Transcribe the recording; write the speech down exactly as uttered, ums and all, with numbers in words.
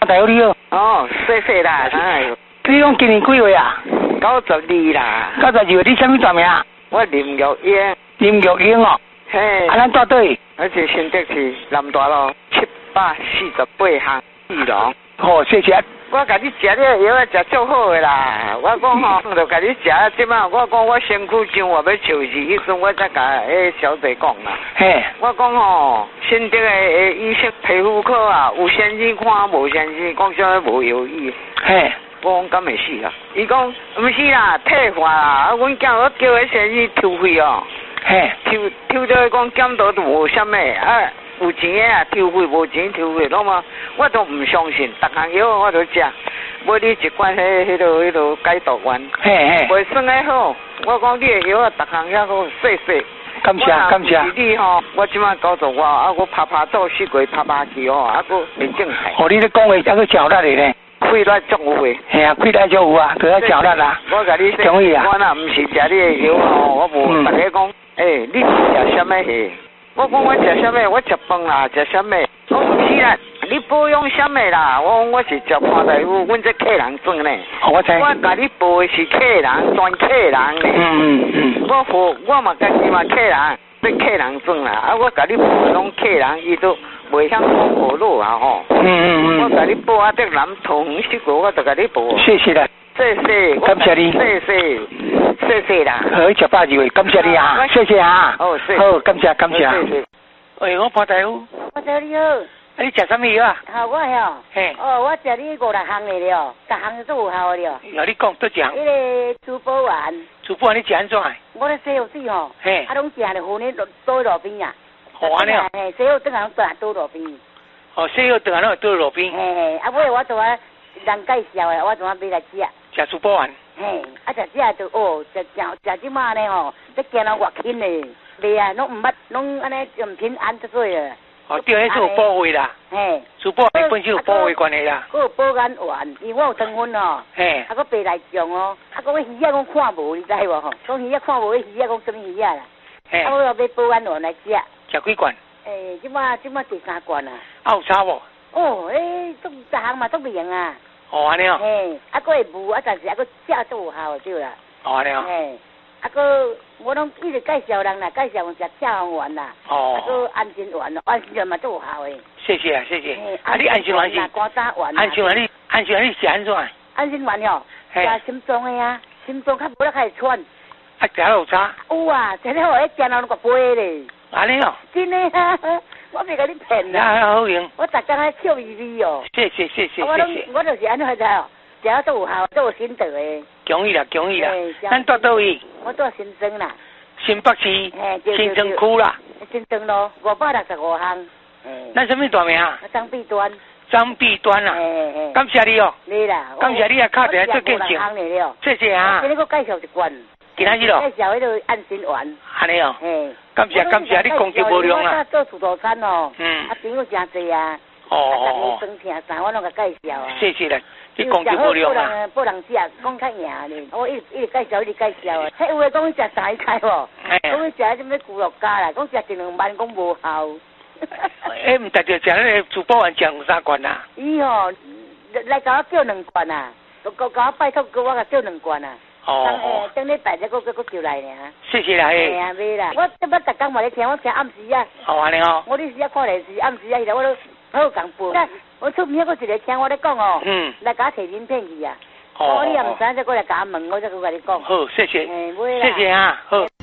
大佬你好。 哦，谢谢啦。哎， 你讲今年几岁啊？ 九十二啦。 九十二岁，你什么大名？ 我林玉英。 林玉英哦。 嘿。 啊，咱住对。 而且新竹市南大路七百四十八巷二楼。 好，谢谢。 我甲你食了药啊，食足好个啦。我讲吼，我就甲你食啊，即摆我讲我身躯上我要笑死，迄阵我才甲迄小姐讲啦。 嘿。我讲吼，新竹的医生皮肤科啊，有先生看，无先生讲啥无药医。 嘿。我讲敢会死啊？伊讲毋是啦，退化啦。啊，阮囝我叫迄先生抽血哦。嘿。抽抽到讲检查都无啥物啊。有钱的啊，抽血无钱抽血，那么我都唔相信，逐项药我都食，买你一罐迄迄落迄落解毒丸，嘿嘿，袂算的好。我讲你的药啊，逐项遐好，谢谢。感谢感谢。是你吼，我即摆九十外，啊，我拍拍倒四过拍拍去吼，啊，佫会正常。哦，你咧讲话还佫照力的咧？气力足有诶。嘿啊，气力足有啊，都要照力啦。我甲你讲，我若毋是食你的药吼，我无逐个讲，诶，你是食啥物货？我讲我食啥物？我食饭啦，食啥物？我毋是啦，你保养啥物啦？我讲我是食潘大夫，阮这客人转呢。我知。我甲你报的是客人，专客人呢。嗯嗯嗯。我付我嘛家己嘛客人，这客人转啦。啊，我甲你报拢客人，伊都袂晓讲好路啊吼。嗯嗯嗯。我甲你报啊，这南桃园四过，我就甲你报。谢谢啦。谢谢。感谢你。谢谢。谢谢啦，好，食饱就会，感谢你啊，谢谢啊，哦，好，感谢感谢。谢谢。喂，我潘大夫。潘大夫你好。啊，你食啥物药啊？啊，我哟。嘿。哦，我食你五六项的了，逐项都有效的了。哦，你讲多项？迄个珠宝丸。珠宝丸你食安怎？我咧洗好水吼。嘿。啊，拢食咧，混咧倒路边啊。好安尼哦。嘿，洗好顿下倒倒路边。哦，洗好顿下拢倒路边。嘿嘿，啊，尾我做啊人介绍的，我怎啊买来食？食珠宝丸。嘿，啊，食食就哦，食食食即马呢吼，这惊人越轻嘞，袂啊，拢毋捌，拢安尼用平安得做啊。哦，对，迄是有保卫啦。嘿，珠宝丸本身有保卫关系啦。佫有保眼丸，因为我有糖分哦。嘿。啊，佫白内障哦，啊，佫迄鱼啊，讲看无，你知无吼？讲鱼啊看无，迄鱼啊讲什么鱼啊啦？嘿。啊，我要买保眼丸来食。食几罐？诶，即马即马第三罐啊。啊，有差无？哦，诶，足十项嘛足灵啊。哦，安尼哦。嘿，啊，佫会雾，啊，但是啊，佫食足有效对啦。哦，安尼哦。嘿，啊，佫我拢一直介绍人啦，介绍人食赤红丸啦。哦。啊，佫安心丸咯，安心丸嘛足有效诶。谢谢啊，谢谢。啊，你安心丸是？肝胆丸。安心丸你安心丸你食安怎？安心丸吼，食心脏诶啊，心脏较无咧开始喘。啊，食了有差？有啊，食了互迄惊人都个飞咧。安尼哦。真诶啊。我袂甲你骗啦，啊好用。我逐工喺笑微微哦。谢谢谢谢谢谢。我拢我就是安尼知哦，食啊都有效，都有心得诶。恭喜啦恭喜啦！咱住倒位？我住新庄啦。新北市。嘿，新庄区啦。新庄路五百六十五巷。咱什么大名啊？张碧端。张碧端啦。嘿嘿。感谢你哦。你啦。感谢你啊，敲电话做见证。谢谢啊。今日我介绍一罐。今仔日咯。介绍迄个安心丸。安尼哦。嘿。感谢感谢，你功德无量啊！我做自助餐哦，嗯，啊朋友真济啊，哦哦，生听啥我拢甲介绍啊。谢谢啦，你功德无量啊！不人食，讲较赢咧，我一直一直介绍，一直介绍啊。迄有诶讲食三菜无？讲食迄什么咕噜加啦，讲食一两万，讲无效。诶，毋得着食迄个珠宝丸食有三罐啊？伊吼来甲我叫两罐啊，甲甲我拜托，甲我甲叫两罐啊。哦哦，等你大只个个个叫来呢。谢谢啦，嘿。吓买啦，我这摆逐工嘛咧听，我听暗时啊。哦，安尼哦。我你时啊看电视，暗时啊，迄个我都好共播。我出面嗰一个听我咧讲哦。嗯。来甲我摕名片去啊。哦。我你也毋知，再过来甲我问，我再过甲你讲。好，谢谢。嘿，买啦。谢谢啊，好。